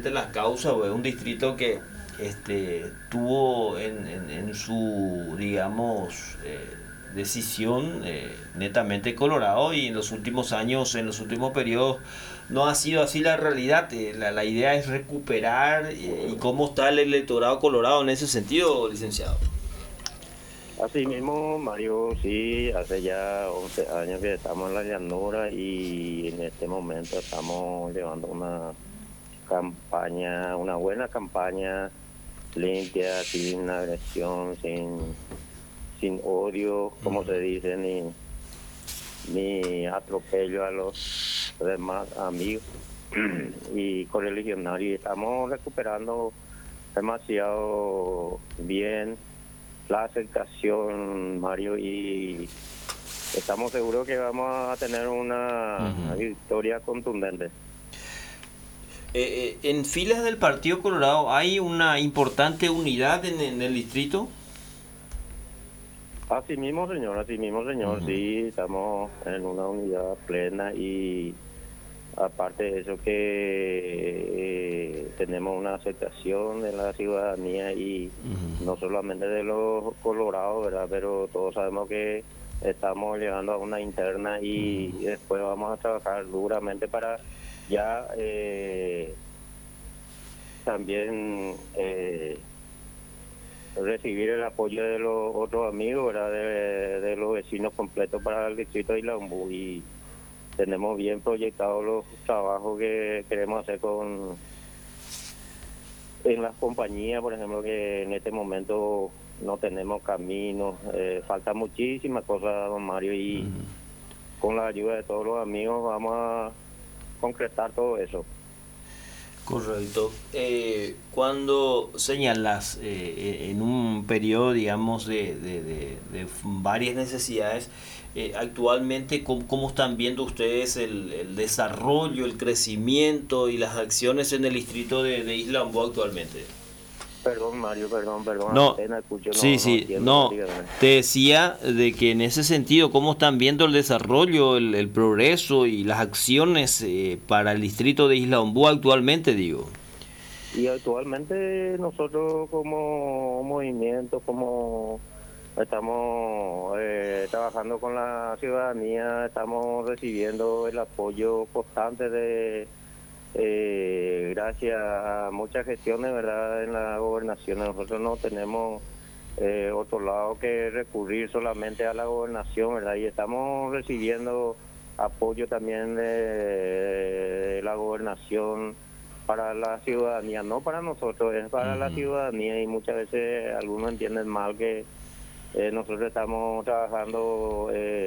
realmente las causas, pues, es un distrito que tuvo en su, digamos, decisión netamente Colorado, y en los últimos años, en los últimos periodos, no ha sido así la realidad. La idea es recuperar, y cómo está el electorado colorado en ese sentido, licenciado. Así mismo, Mario, sí, hace ya 11 años que estamos en la llanura y en este momento estamos llevando una campaña, una buena campaña limpia, sin agresión, sin odio, como se dice, ni atropello a los demás amigos y correligionarios. Estamos recuperando demasiado bien la aceptación, Mario, y estamos seguros que vamos a tener una victoria contundente. En filas del Partido Colorado hay una importante unidad en el distrito. Así mismo, señor, sí, estamos en una unidad plena y aparte de eso que tenemos una aceptación de la ciudadanía y no solamente de los colorados, ¿verdad? Pero todos sabemos que estamos llegando a una interna y después vamos a trabajar duramente para ya también recibir el apoyo de los otros amigos, ¿verdad? De los vecinos completos para el distrito de Isla Ombú, y tenemos bien proyectados los trabajos que queremos hacer en las compañías, por ejemplo, que en este momento no tenemos caminos, falta muchísimas cosas, don Mario, y con la ayuda de todos los amigos vamos a concretar todo eso. Correcto. Cuando señalas en un periodo, digamos, de varias necesidades, actualmente, ¿cómo están viendo ustedes el desarrollo, el crecimiento y las acciones en el distrito de Isla Ombú actualmente? Perdón, Mario, perdón, No, apenas escucho, sí, no sí, entiendo no, prácticamente. te decía de que en ese sentido, ¿cómo están viendo el desarrollo, el progreso y las acciones para el distrito de Isla Ombú actualmente, digo? Y actualmente nosotros como movimiento, como estamos trabajando con la ciudadanía, estamos recibiendo el apoyo constante gracias a muchas gestiones, ¿verdad?, en la gobernación. Nosotros no tenemos otro lado que recurrir solamente a la gobernación, ¿verdad? Y estamos recibiendo apoyo también de la gobernación para la ciudadanía, no para nosotros, es para la ciudadanía, y muchas veces algunos entienden mal que nosotros estamos trabajando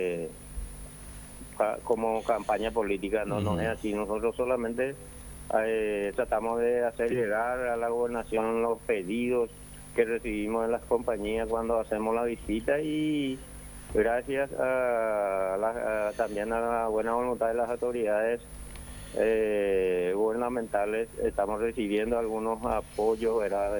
como campaña política. No es así. Nosotros solamente tratamos de hacer llegar a la gobernación los pedidos que recibimos en las compañías cuando hacemos la visita, y gracias también a la buena voluntad de las autoridades gubernamentales estamos recibiendo algunos apoyos, ¿verdad?,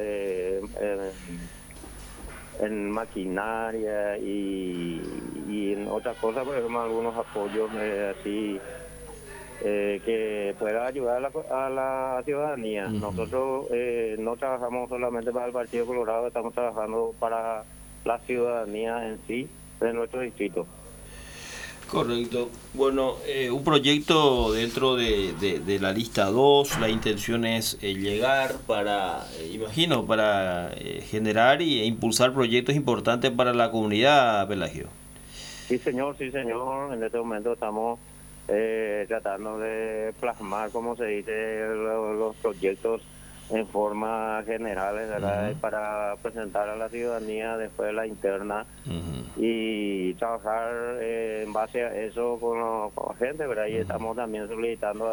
en maquinaria y en otras cosas, por ejemplo, algunos apoyos así que pueda ayudar a la ciudadanía. Nosotros no trabajamos solamente para el Partido Colorado, estamos trabajando para la ciudadanía en sí de nuestro distrito. Correcto. Bueno, un proyecto dentro de la lista 2, la intención es llegar para, imagino, para generar e impulsar proyectos importantes para la comunidad, Pelagio. Sí, señor, en este momento estamos tratando de plasmar, como se dice, los proyectos en forma generales, ¿verdad?, para presentar a la ciudadanía después de la interna y trabajar en base a eso con la gente, ¿verdad? Y estamos también solicitando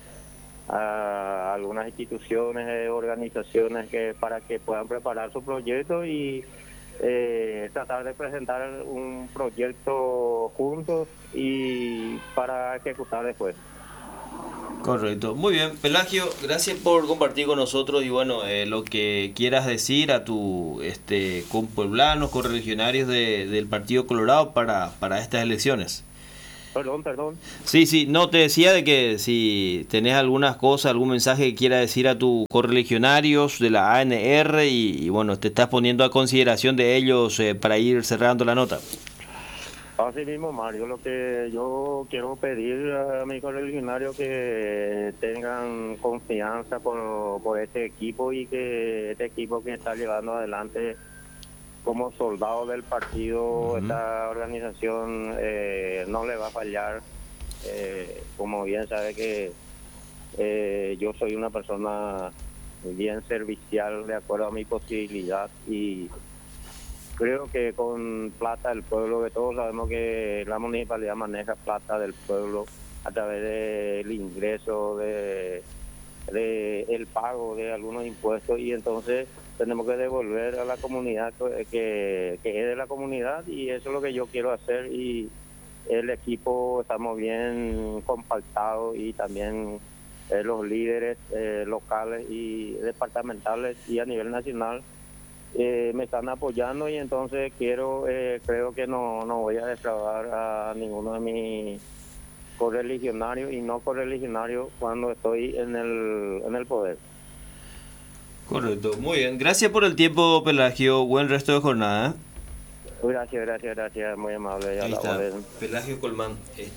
a algunas instituciones, organizaciones para que puedan preparar su proyecto y tratar de presentar un proyecto juntos y para ejecutar después. Correcto. Muy bien, Pelagio, gracias por compartir con nosotros, y bueno, lo que quieras decir a tu compueblanos, correligionarios del Partido Colorado para estas elecciones. Perdón. Sí, no, te decía de que si tenés algunas cosas, algún mensaje que quiera decir a tus correligionarios de la ANR y bueno, te estás poniendo a consideración de ellos para ir cerrando la nota. Así mismo, Mario, lo que yo quiero pedir a mis correligionarios que tengan confianza por este equipo y que este equipo que está llevando adelante como soldado del partido, esta organización no le va a fallar. Como bien sabe que yo soy una persona bien servicial de acuerdo a mi posibilidad y creo que con plata del pueblo, que todos sabemos que la municipalidad maneja plata del pueblo a través del ingreso, de el pago de algunos impuestos, y entonces tenemos que devolver a la comunidad que es de la comunidad, y eso es lo que yo quiero hacer. Y el equipo estamos bien compactados y también los líderes locales y departamentales y a nivel nacional me están apoyando, y entonces creo que no voy a defraudar a ninguno de mis correligionarios y no correligionarios cuando estoy en el poder. Correcto, muy bien. Gracias por el tiempo, Pelagio. Buen resto de jornada. Gracias, muy amable. Ahí está, Pelagio Colmán,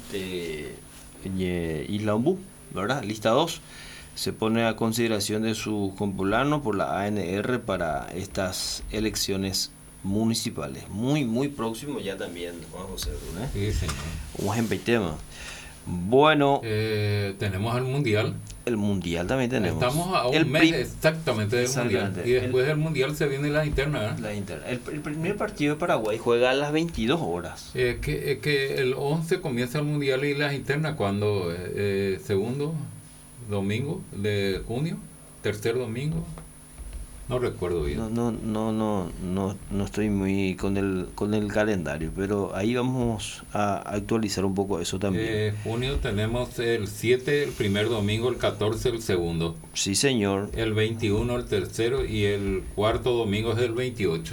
Isla Ombú, ¿verdad? Lista 2. Se pone a consideración de sus compulanos por la ANR para estas elecciones municipales. Muy próximo ya también, Juan José Bruno, Sí, señor. Vamos en tema. Bueno, tenemos el Mundial. El Mundial también tenemos. Estamos a un mes exactamente del Mundial. Y después del Mundial se viene la interna. El primer partido de Paraguay juega a las 22 horas. Que el 11 comienza el Mundial y las internas cuando segundo domingo de junio, tercer domingo, no recuerdo bien. No estoy muy con el calendario, pero ahí vamos a actualizar un poco eso también. Junio tenemos el 7 el primer domingo, el 14 el segundo. Sí, señor. El 21 el tercero y el cuarto domingo es el 28.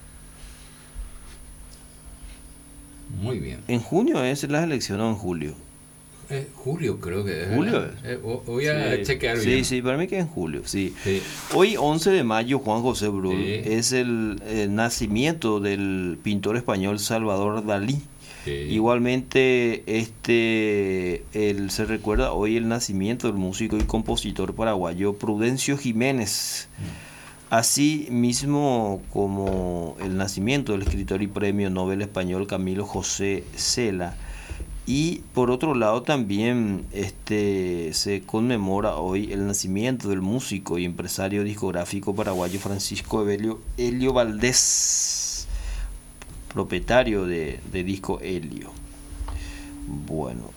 Muy bien. ¿En junio es la elección o en julio? Julio creo que es. ¿Julio es? Voy a chequear bien. Sí, para mí que es en julio, sí. Hoy, 11 de mayo, Juan José Brull, es el nacimiento del pintor español Salvador Dalí. Igualmente, se recuerda hoy el nacimiento del músico y compositor paraguayo Prudencio Jiménez. Así mismo como el nacimiento del escritor y premio Nobel español Camilo José Cela. Y por otro lado también se conmemora hoy el nacimiento del músico y empresario discográfico paraguayo Francisco Helio Valdés, propietario de Disco Helio. Bueno,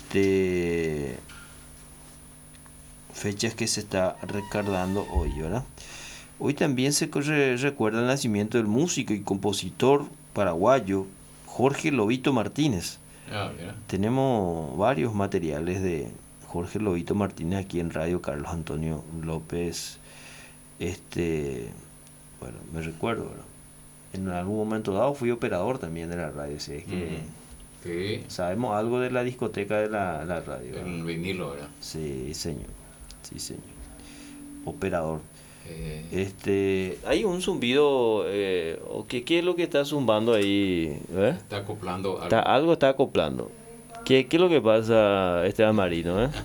fechas que se está recordando hoy, ¿verdad? Hoy también se recuerda el nacimiento del músico y compositor paraguayo Jorge Lobito Martínez. Tenemos varios materiales de Jorge Lobito Martínez aquí en Radio Carlos Antonio López. Bueno, me recuerdo, ¿verdad? En algún momento dado fui operador también de la radio, así es que sabemos algo de la discoteca de la radio. El vinilo, ¿verdad? Sí, señor. Operador. Hay un zumbido, ¿qué es lo que está zumbando ahí? Está acoplando algo. Algo está acoplando. ¿Qué es lo que pasa, Esteban Marino? Ahí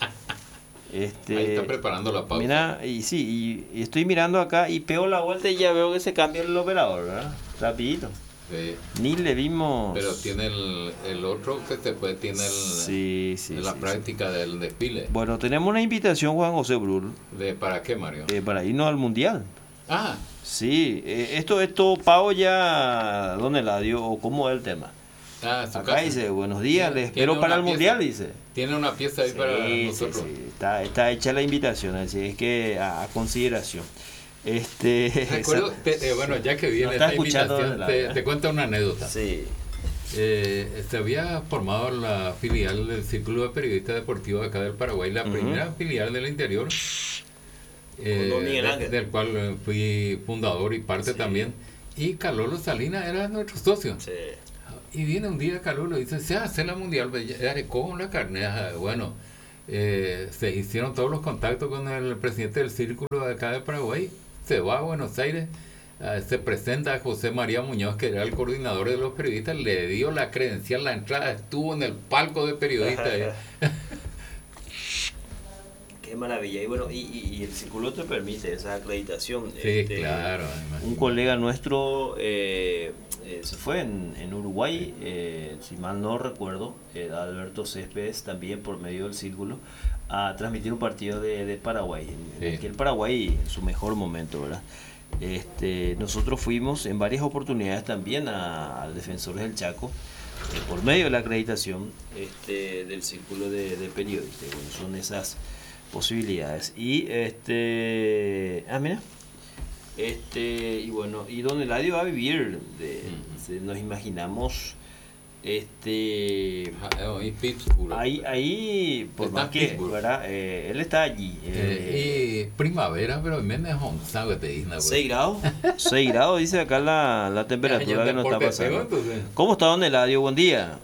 está preparando la pausa. Mira, y estoy mirando acá y pego la vuelta y ya veo que se cambia el operador, ¿verdad? Rapidito. Ni le vimos. Pero tiene el otro que tiene la práctica del desfile. Bueno, tenemos una invitación, Juan José Brull. ¿Para qué, Mario? Para irnos al Mundial. Ah. Sí, esto es todo pago ya, don Eladio, o cómo es el tema. Acá casa. Dice, buenos días, les espero para el Mundial, dice. Tiene una pieza ahí para nosotros. Sí. Está hecha la invitación, así es que a consideración. Recuerdo, bueno, ya que viene esta invitación, te cuento una anécdota. Sí. Se había formado la filial del Círculo de Periodistas Deportivos acá del Paraguay, la primera filial del interior, del cual fui fundador y parte también. Y Carlos Salinas era nuestro socio. Sí. Y viene un día Calulo y dice, se hace la mundial, con la carne. Bueno, se hicieron todos los contactos con el presidente del círculo de acá de Paraguay, se va a Buenos Aires, se presenta a José María Muñoz, que era el coordinador de los periodistas, le dio la credencial, la entrada, estuvo en el palco de periodistas. Qué maravilla. Y bueno, y el círculo te permite esa acreditación. Sí, claro. Un colega nuestro se fue en Uruguay, si mal no recuerdo, Alberto Céspedes, también por medio del círculo, a transmitir un partido de Paraguay, en aquel Paraguay en su mejor momento, ¿verdad? Nosotros fuimos en varias oportunidades también a Defensores del Chaco, por medio de la acreditación del círculo de periodistas. Bueno, son esas posibilidades. Y mira, y bueno, y don Eladio va a vivir nos imaginamos ahí por está más que, ¿verdad? Él está allí, y primavera, pero menos onzado te dice, 6 grados 6 grados dice acá la temperatura que nos está pasando. ¿Cómo está don Eladio? Buen día.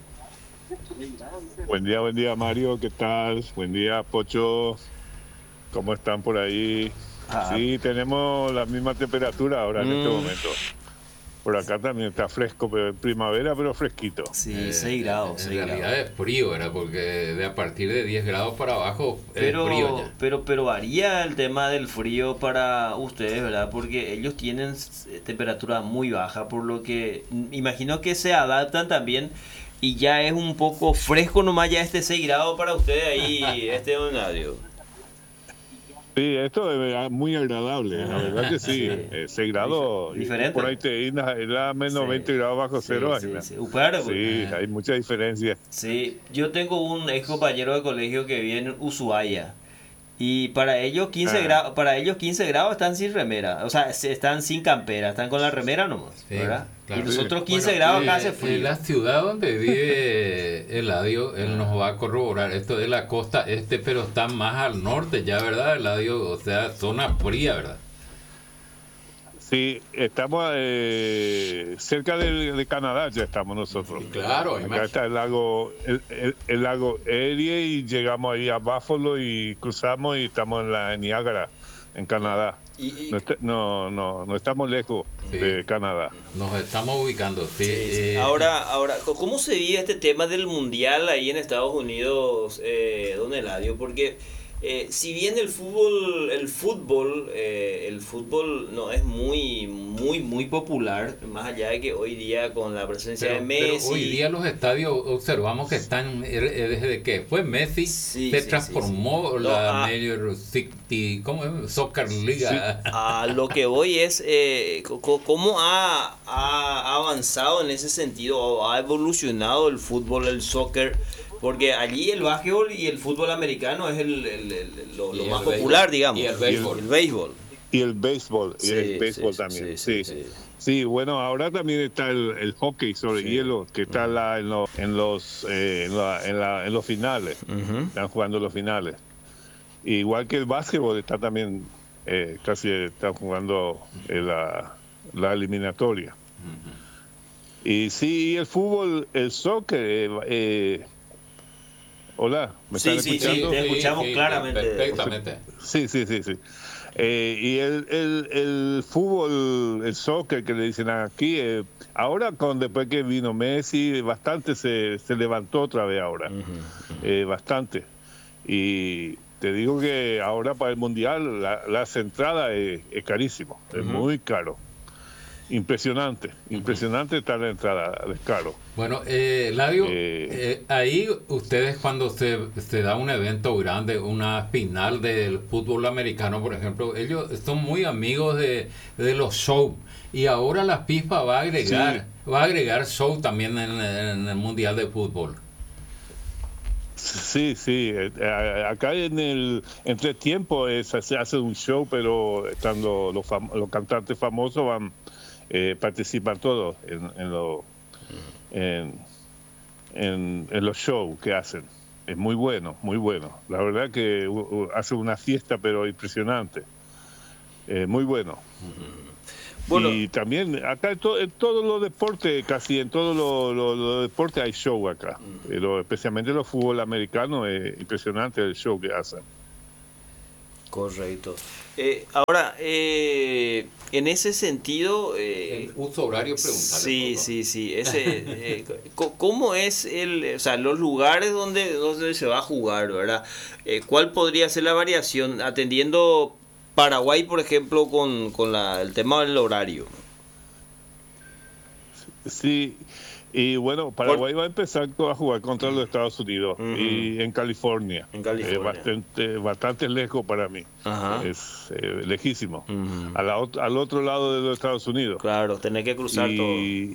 Buen día Mario, ¿qué tal? Buen día Pocho, ¿cómo están por ahí? Sí, tenemos la misma temperatura ahora en este momento. Por acá también está fresco, pero en primavera, pero fresquito. Sí, 6 grados. En realidad es frío, ¿verdad? Porque de a partir de 10 grados para abajo es frío ya. Pero varía el tema del frío para ustedes, ¿verdad? Porque ellos tienen temperatura muy baja, por lo que imagino que se adaptan también. Y ya es un poco fresco nomás ya 6 grados para ustedes ahí, don Eladio. Sí, esto es muy agradable, la verdad que sí. 6 grados, diferente. Por ahí te irá a menos 20 grados bajo cero. Sí, hay mucha diferencia. Sí, yo tengo un ex compañero de colegio que vive en Ushuaia. Y para ellos 15 grados están sin remera, o sea, están sin campera, están con la remera nomás, ¿verdad? Claro. Y nosotros 15 grados acá hace frío. En la ciudad donde vive Eladio, él nos va a corroborar esto de la costa este, pero está más al norte ya, ¿verdad, Eladio? O sea, zona fría, ¿verdad? Sí, estamos cerca de Canadá, ya estamos nosotros. Sí, claro, acá está el lago Erie y llegamos ahí a Buffalo y cruzamos y estamos en Niágara, en Canadá. No estamos lejos de Canadá. Nos estamos ubicando. Sí. Ahora, ¿cómo se vive este tema del mundial ahí en Estados Unidos, don Eladio? Porque si bien el fútbol no es muy popular, más allá de que hoy día con la presencia de Messi. Pero hoy día los estadios observamos que están desde que fue Messi se transformó la Major City, ¿cómo es? Soccer Liga. Sí. A lo que voy es cómo ha avanzado en ese sentido, ha evolucionado el fútbol, el soccer. Porque allí el básquetbol y el fútbol americano es lo más popular, digamos. Y el béisbol. Y el béisbol. Y el béisbol también. Sí, bueno, ahora también está el hockey sobre hielo, que está en los finales. Están jugando los finales. Igual que el básquetbol está también, casi están jugando la eliminatoria. Y sí, el fútbol, el soccer... Hola, ¿me están escuchando? Sí, te escuchamos claramente. Perfectamente. Sí. Y el fútbol, el soccer que le dicen aquí, ahora después que vino Messi, bastante se levantó otra vez ahora. Bastante. Y te digo que ahora para el Mundial las entradas es carísimo, es muy caro. Impresionante está la entrada, es caro. Bueno, Eladio, ahí ustedes cuando se da un evento grande, una final del fútbol americano, por ejemplo, ellos son muy amigos de los shows, y ahora la FIFA va a agregar show también en el Mundial de Fútbol. Sí, acá en el entretiempo se hace un show, pero estando los cantantes famosos participan todos en los shows que hacen. Es muy bueno. La verdad que hace una fiesta, pero impresionante. muy bueno. Bueno, y también acá en todos los deportes, casi en todos los deportes hay show acá, pero especialmente los fútbol americanos, es impresionante el show que hacen. Correcto. Ahora, en ese sentido... el uso horario, preguntarle. Sí. ¿Cómo es o sea, los lugares donde se va a jugar, ¿verdad? ¿Cuál podría ser la variación atendiendo Paraguay, por ejemplo, con el tema del horario? Sí. Y bueno, Paraguay va a empezar a jugar contra los Estados Unidos y en California. Bastante lejos para mí. Ajá. Es lejísimo. Al otro lado de los Estados Unidos. Claro, tener que cruzar todo.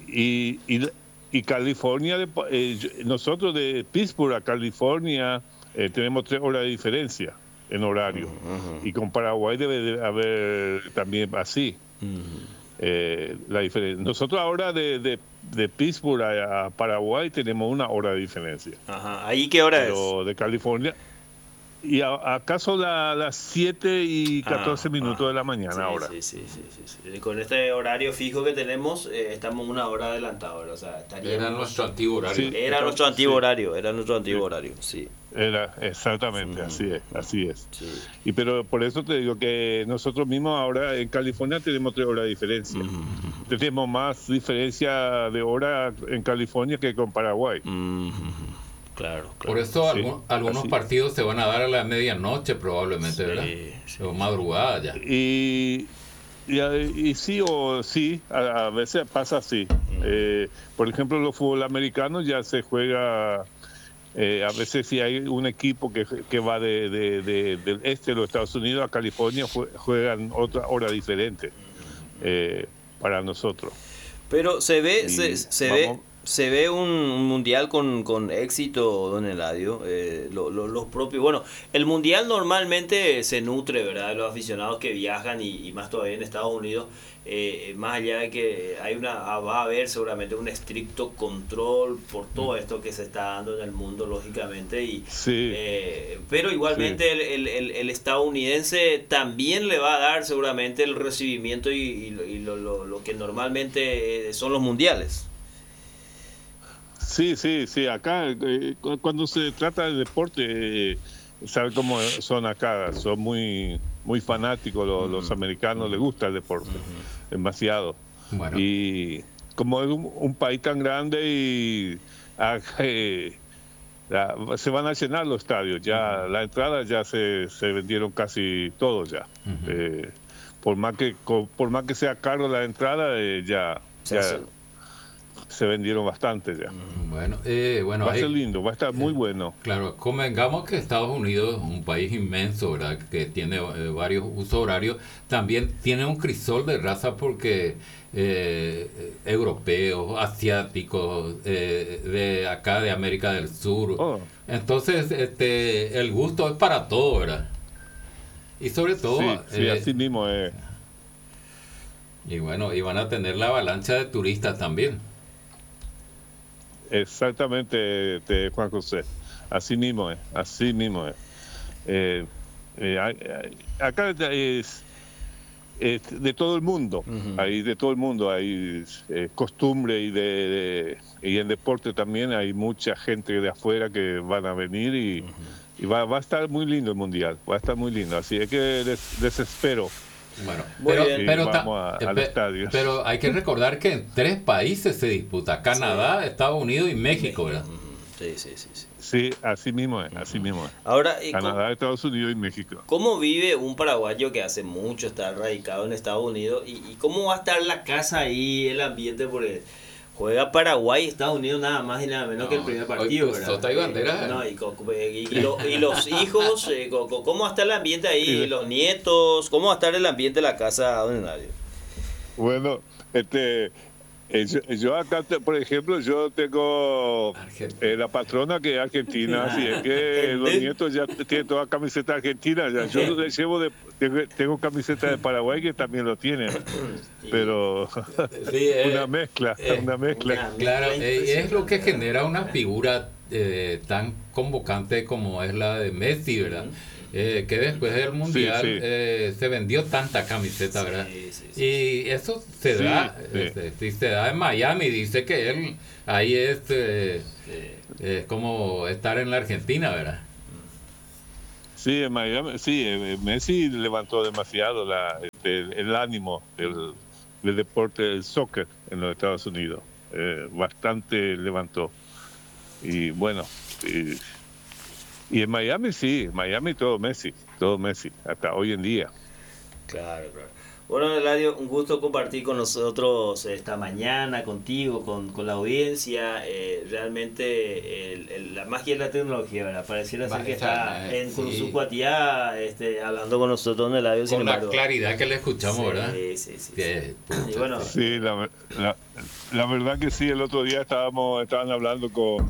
Y California, nosotros de Pittsburgh a California tenemos 3 horas de diferencia en horario. Y con Paraguay debe de haber también así. La diferencia. Nosotros ahora de Pittsburgh a Paraguay tenemos 1 hora de diferencia. Ajá. ¿Ahí qué hora Pero de California, y acá son las 7:14 minutos de la mañana ahora. Sí. Con este horario fijo que tenemos, estamos 1 hora adelantados. O sea, era nuestro antiguo horario. Sí, era nuestro antiguo horario, sí. Era exactamente, así es. Sí. Y pero por eso te digo que nosotros mismos ahora en California tenemos 3 horas de diferencia. Tenemos más diferencia de hora en California que con Paraguay. Claro. Por eso algunos partidos se van a dar a la medianoche probablemente, ¿verdad? Sí. O madrugada ya. Y sí, a veces pasa así. Por ejemplo, los fútbol americanos ya se juega. A veces si hay un equipo que va del este de los Estados Unidos a California, juegan otra hora diferente para nosotros. Pero se ve un mundial con éxito, don Eladio. Los propios, bueno, el mundial normalmente se nutre, ¿verdad?, de los aficionados que viajan y más todavía en Estados Unidos. Más allá de que va a haber seguramente un estricto control por todo esto que se está dando en el mundo, lógicamente, pero igualmente el estadounidense también le va a dar seguramente el recibimiento y lo que normalmente son los mundiales. Sí, acá cuando se trata de deporte, ¿sabe cómo son acá? Son muy fanáticos los americanos, les gusta el deporte, demasiado. Bueno. Y como es un país tan grande y se van a llenar los estadios, ya la entrada ya se vendieron casi todos ya. Por más que sea caro la entrada, ya se vendieron bastante ya. Bueno, va a ser lindo, va a estar muy bueno. Claro, convengamos que Estados Unidos es un país inmenso, ¿verdad?, que tiene varios usos horarios. También tiene un crisol de raza porque europeos, asiáticos, de acá de América del Sur. Entonces, el gusto es para todo, ¿verdad? Y sobre todo... Sí, así mismo es. Y bueno, y van a tener la avalancha de turistas también. Exactamente, Juan José, así mismo es. Acá es de todo el mundo, hay de todo el mundo, hay costumbre y en deporte también hay mucha gente de afuera que van a venir y va a estar muy lindo el mundial, va a estar muy lindo, así es que les espero. Bueno, vamos al estadio. Pero hay que recordar que en 3 países se disputa: Canadá, Estados Unidos y México, ¿verdad? Sí, así mismo es. Ahora, Canadá, Estados Unidos y México. ¿Cómo vive un paraguayo que hace mucho está radicado en Estados Unidos? ¿Y cómo va a estar la casa ahí, el ambiente? Porque juega Paraguay y Estados Unidos nada más y nada menos que el primer partido, ¿verdad? Sota y bandera. Y los hijos, ¿cómo va a estar el ambiente ahí? Los nietos, ¿cómo va a estar el ambiente de la casa, don Eladio? Bueno, yo acá, por ejemplo, yo tengo la patrona que es argentina, así es que los nietos ya tienen toda camiseta argentina. Ya. Yo les llevo tengo camiseta de Paraguay que también lo tienen, pero una mezcla. Claro, es lo que genera una figura tan convocante como es la de Messi, ¿verdad? Que después del Mundial se vendió tanta camiseta, ¿verdad? Y eso se da, se da en Miami, dice que él ahí es como estar en la Argentina, ¿verdad? Sí, en Miami, sí, Messi levantó demasiado el ánimo del deporte del soccer en los Estados Unidos, bastante levantó. Y bueno, y en Miami Miami todo Messi, hasta hoy en día. Claro. Bueno, Eladio, un gusto compartir con nosotros esta mañana, contigo, con la audiencia. Realmente la magia de la tecnología, ¿verdad? Pareciera ser que está en Curuzucuatiá hablando con nosotros en Eladio. Con la claridad que le escuchamos, ¿verdad? Sí. Y bueno, sí, la verdad que sí, el otro día estaban hablando con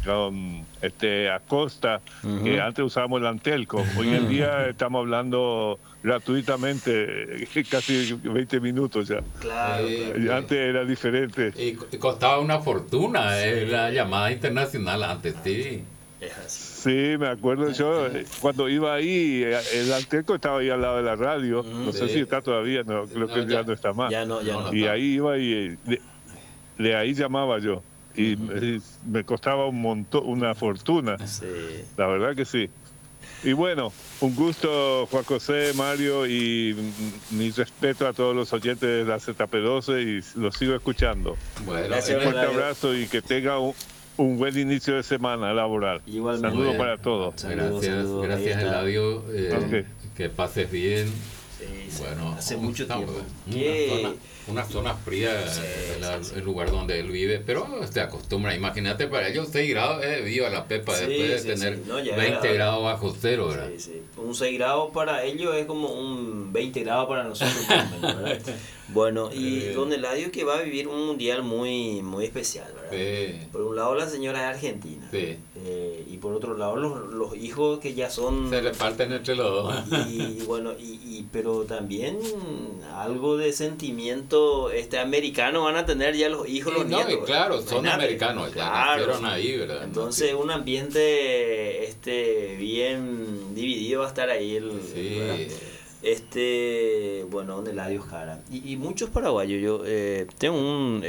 Acosta, que antes usábamos el Antelco. Hoy en día estamos hablando gratuitamente, casi 20 minutos ya. Claro. Antes era diferente. Y costaba una fortuna la llamada internacional antes, sí. Sí, me acuerdo yo, cuando iba ahí, el Antelco estaba ahí al lado de la radio, no sé si está todavía, creo que ya no está más. Ya no y ahí iba y de ahí llamaba yo. Y me costaba un montón, una fortuna. Sí. La verdad que sí. Y bueno, un gusto, Juan José, Mario, y mi respeto a todos los oyentes de la ZP12 y los sigo escuchando. Bueno, un fuerte abrazo y que tenga un buen inicio de semana laboral. Igualmente. Saludos para todos. Gracias Eladio. Que pases bien. Sí, bueno, hace mucho tiempo. Una zona fría, el lugar donde él vive, pero se acostumbra. Imagínate, para ellos 6 grados viva la pepa después de tener 20 grados bajo cero, ¿verdad? Sí. Un 6 grados para ellos es como un 20 grados para nosotros, ¿verdad? Bueno, y don Eladio que va a vivir un mundial muy especial, ¿verdad? Sí. Por un lado la señora es argentina, y por otro lado los hijos que ya son... Se reparten entre los dos. Y bueno, pero también algo de sentimiento americano van a tener ya los hijos, los nietos. No, claro, son americanos, ya nacieron ahí, ¿verdad? Entonces un ambiente bien dividido va a estar ahí. Bueno, don Eladio Jara y muchos paraguayos. Yo tengo un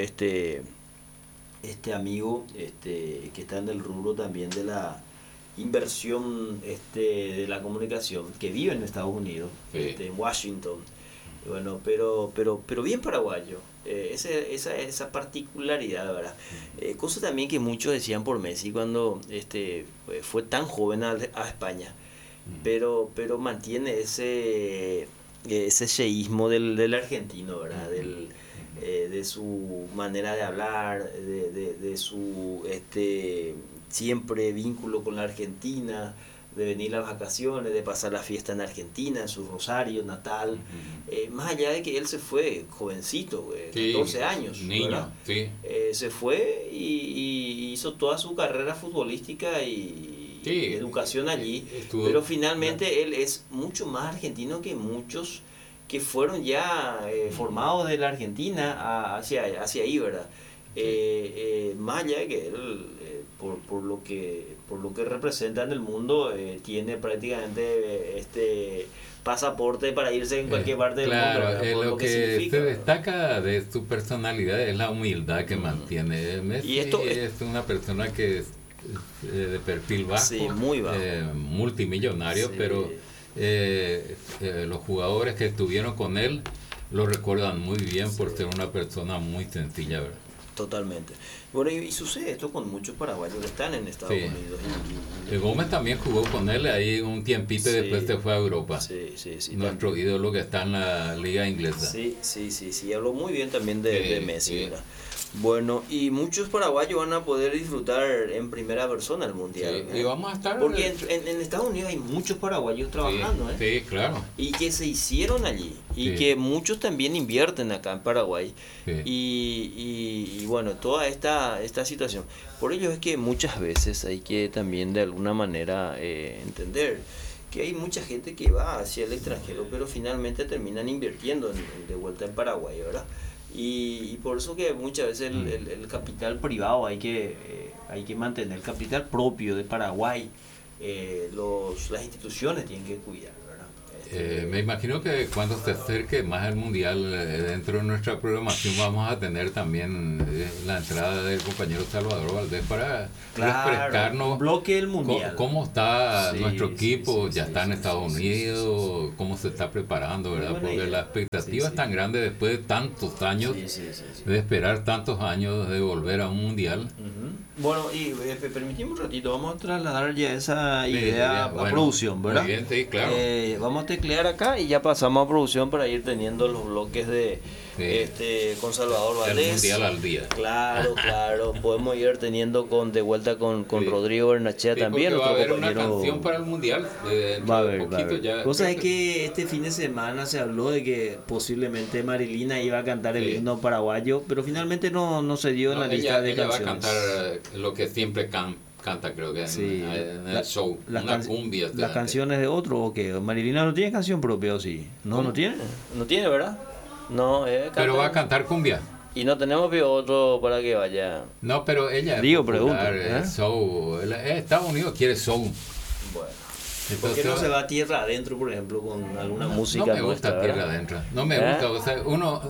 amigo que está en el rubro también de la inversión de la comunicación, que vive en Estados Unidos, en Washington. Bueno, pero bien paraguayo. Esa particularidad, ¿verdad? Cosa también que muchos decían por Messi cuando fue tan joven a España. Pero mantiene ese sheísmo del argentino, ¿verdad? De su manera de hablar, de su siempre vínculo con la Argentina, de venir a las vacaciones, de pasar la fiesta en Argentina, en su Rosario natal, más allá de que él se fue jovencito, 14 años, niño, se fue y hizo toda su carrera futbolística y educación allí, pero finalmente él es mucho más argentino que muchos que fueron ya formados de la Argentina hacia ahí, ¿verdad? Más allá de que él por lo que representa en el mundo tiene prácticamente pasaporte para irse en cualquier parte del mundo, por lo que se destaca de su personalidad es la humildad que mantiene. Messi y esto es una persona que es de perfil bajo, muy bajo, multimillonario, pero los jugadores que estuvieron con él lo recuerdan muy bien por ser una persona muy sencilla, ¿verdad? Totalmente. Bueno, y sucede esto con muchos paraguayos que están en Estados Unidos. Gómez también jugó con él ahí un tiempito y después se fue a Europa. Nuestro ídolo que está en la liga inglesa. Sí. Habló muy bien también de Messi, ¿verdad? Bueno, y muchos paraguayos van a poder disfrutar en primera persona el mundial. Y vamos a estar... Porque en Estados Unidos hay muchos paraguayos trabajando, Sí, claro. Y que se hicieron allí. Y que muchos también invierten acá en Paraguay. Y bueno, toda esta situación. Por ello es que muchas veces hay que también de alguna manera entender que hay mucha gente que va hacia el extranjero, pero finalmente terminan invirtiendo de vuelta en Paraguay, ¿verdad? Y por eso que muchas veces el capital privado hay que mantener, el capital propio de Paraguay, las instituciones tienen que cuidar, ¿verdad? Me imagino que cuando se acerque más el Mundial, dentro de nuestra programación vamos a tener también la entrada del compañero Salvador Valdés para refrescarnos un bloque del Mundial. Cómo está nuestro equipo, ya está en Estados Unidos, cómo se está preparando, ¿verdad? Porque la expectativa es tan grande después de tantos años, de esperar tantos años de volver a un Mundial. Bueno, y permitimos un ratito, vamos a trasladar ya esa idea a producción, ¿verdad? Muy bien, sí, claro. Vamos a teclear acá y ya pasamos a producción para ir teniendo los bloques de con Salvador Valdés. El Mundial al día. Claro. Podemos ir teniendo de vuelta con Rodrigo Bernachea también. Va a haber una canción para el Mundial. Va a haber. Cosa es que este fin de semana se habló de que posiblemente Marilina iba a cantar el himno paraguayo, pero finalmente no se dio en la lista de canciones. Ella va a cantar lo que siempre canta, creo que en el show, una cumbia. ¿Las canciones de otro o qué? ¿Marilina no tiene canción propia o sí? ¿No tiene? No tiene, ¿verdad? No, pero va a cantar cumbia. Y no tenemos otro para que vaya. No, pero ella es popular, show. Estados Unidos quiere show. Bueno. ¿Por qué no se va a tierra adentro, por ejemplo, con alguna música? No me gusta tierra adentro. No me gusta, o sea, uno...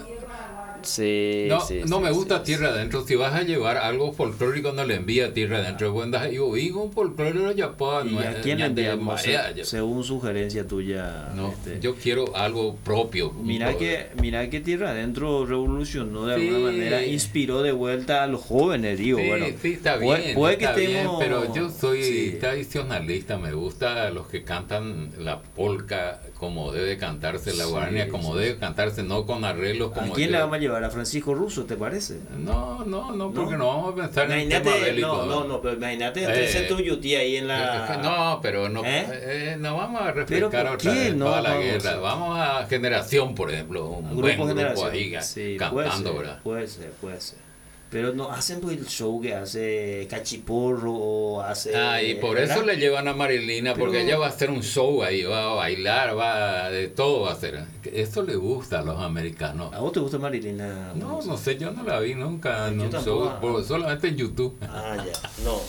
No me gusta tierra adentro. Si vas a llevar algo folclórico, no le envía tierra adentro. Cuando digo un folclórico ya puedo. ¿Y a quién le enviamos? Según sugerencia tuya. No, yo quiero algo propio. Mira que tierra adentro revolucionó de alguna manera, inspiró de vuelta a los jóvenes, digo. Sí, está bien. Puede que estemos, pero yo soy tradicionalista. Me gusta los que cantan la polca como debe cantarse, la guarania como debe cantarse, no con arreglos como. ¿A quién le vamos a llevar? ¿A Francisco Russo, te parece? No, porque no vamos a pensar en el tema bélico. Pero imagínate entonces tu Yuti ahí en la... No, pero no vamos a refrescar otra vez toda la guerra. Vamos a Generación, por ejemplo, un buen grupo ahí cantando, ¿verdad? Puede ser. Pero no hacen el show que hace Cachiporro o hace... y por eso le llevan a Marilina, porque ella va a hacer un show ahí, va a bailar, de todo va a hacer. Eso le gusta a los americanos. ¿A vos te gusta Marilina? No sé, yo no la vi nunca en un show, solamente en YouTube. No.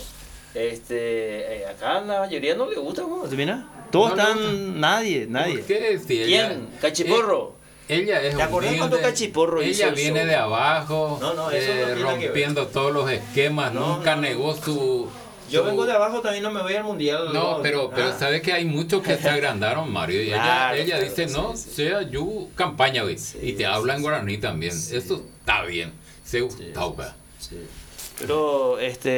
Acá la mayoría no le gusta, ¿termina? Todos están... Nadie. ¿Por qué? Si ¿Quién? ¿Cachiporro? Ella es ¿te acordás cuando Cachiporro ella viene de abajo, rompiendo todos los esquemas, nunca negó su... Yo vengo de abajo, también no me voy al Mundial. No, pero sabes que hay muchos que se agrandaron, Mario, y ella dice, sea yo campaña, güey, y te habla en guaraní también, eso está bien, se gusta. Pero,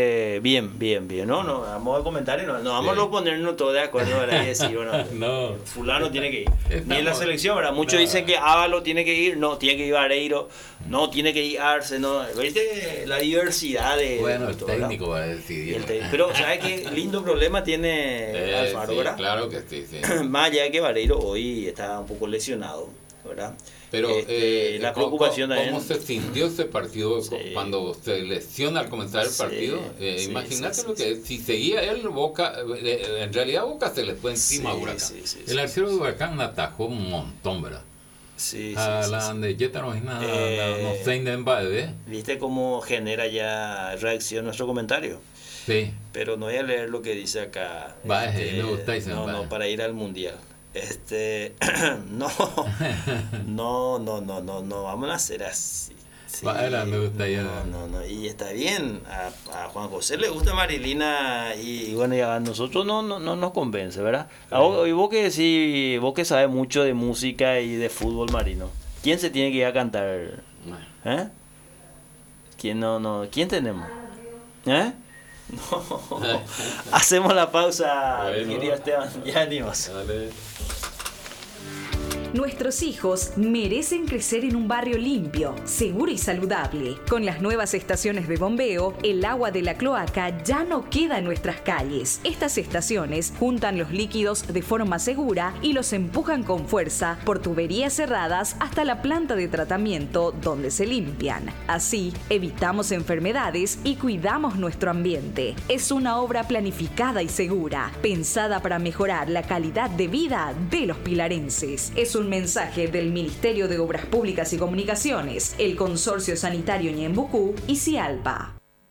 bien, ¿no? No, vamos a comentar y no vamos a ponernos todos de acuerdo, ¿verdad? Y decir, bueno, fulano tiene que ir. Ni en la selección, ¿verdad? Muchos dicen que Ávalo tiene que ir, no, tiene que ir Vareiro, no, tiene que ir Arce, no. ¿Viste? La diversidad de... Bueno, el técnico va a decidir. Pero, ¿sabes qué lindo problema tiene Alfaro, verdad? Claro que sí. Más allá de que Vareiro hoy está un poco lesionado, ¿verdad? Pero la preocupación ¿cómo se sintió ese partido cuando se lesiona al comenzar el partido? Imagínate lo que si seguía él, Boca, en realidad Boca se le fue encima a Huracán. El arquero de Huracán atajó un montón, ¿verdad? ¿Viste cómo genera ya reacción nuestro comentario? Sí. Pero no voy a leer lo que dice acá. Me gusta no, para ir al Mundial. No, vamos a hacer así. Me gusta ya. No, y está bien. A Juan José le gusta Marilina y bueno, ya a nosotros no nos convence, ¿verdad? Y vos que sí, vos que sabes mucho de música y de fútbol marino, ¿quién se tiene que ir a cantar? ¿Quién ¿Quién tenemos? No. Hacemos la pausa, querido Esteban. Ya venimos. Nuestros hijos merecen crecer en un barrio limpio, seguro y saludable. Con las nuevas estaciones de bombeo, el agua de la cloaca ya no queda en nuestras calles. Estas estaciones juntan los líquidos de forma segura y los empujan con fuerza por tuberías cerradas hasta la planta de tratamiento donde se limpian. Así, evitamos enfermedades y cuidamos nuestro ambiente. Es una obra planificada y segura, pensada para mejorar la calidad de vida de los pilarenses. Es un un mensaje del Ministerio de Obras Públicas y Comunicaciones, el Consorcio Sanitario Ñembucú y Cialpa.